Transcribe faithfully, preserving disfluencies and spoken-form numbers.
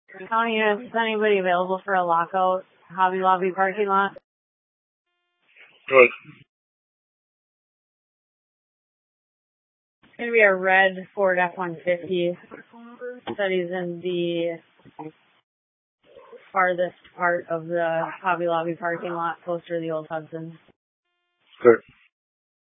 County units, is anybody available for a lockout Hobby Lobby parking lot? Good. It's going to be a red Ford F one fifty. Studies in the farthest part of the Hobby Lobby parking lot, closer to the old Hudson. Good.